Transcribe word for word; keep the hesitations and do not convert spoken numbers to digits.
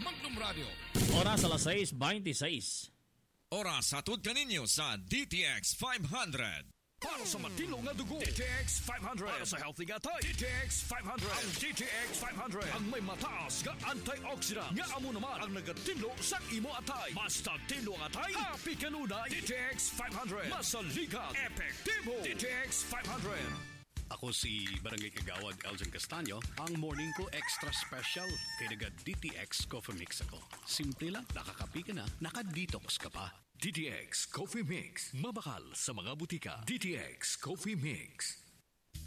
Magnum Radio. Oras alas seis twenty-six. Oras hatod kaninyo sa D T X five hundred. Para sa matilong nga dugo, D T X five hundred. Para sa healthy nga tay, D T X five hundred. Ang D T X five hundred ang may mataas nga antioxidant nga amo naman ang nagatinlo sa imo atay. Basta tinlo ang atay, happy kanunay. D T X five hundred. Masaligan, epektibo. D T X five hundred. Ako si Barangay Kagawad Elgin Castaño. Ang morning ko extra special kay naga D T X Coffee Mix ako. Simple lang, nakakapi ka na, naka-detox ka pa. D T X Coffee Mix. Mabakal sa mga butika. D T X Coffee Mix.